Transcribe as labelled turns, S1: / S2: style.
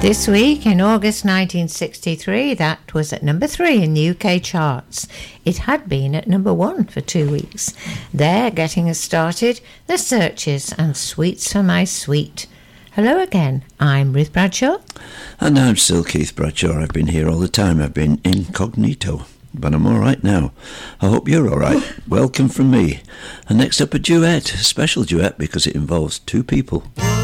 S1: This week, in August 1963, that was at number 3 in the UK charts. It had been at number 1 for 2 weeks. There, getting us started, The Searchers and Sweets for My Sweet. Hello again, I'm Ruth Bradshaw.
S2: And I'm still Keith Bradshaw. I've been here all the time. I've been incognito, but I'm all right now. I hope you're all right. Welcome from me. And next up, a duet, a special duet because it involves two people.